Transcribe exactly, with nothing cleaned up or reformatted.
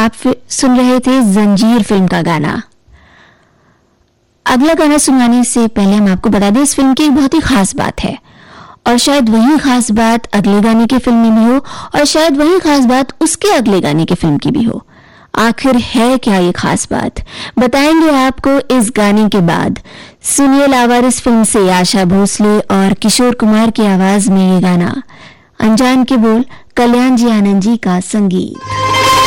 आप सुन रहे थे जंजीर फिल्म का गाना। अगला गाना सुनाने से पहले हम आपको बता दें इस फिल्म की एक बहुत ही खास बात है, और शायद वही खास बात अगले गाने की फिल्म में भी हो, और शायद वही खास बात उसके अगले गाने की फिल्म की भी हो। आखिर है क्या ये खास बात, बताएंगे आपको इस गाने के बाद। सुनिए लावारिस फिल्म से आशा भोसले और किशोर कुमार की आवाज में ये गाना, अनजान के बोल, कल्याण जी आनंद जी का संगीत।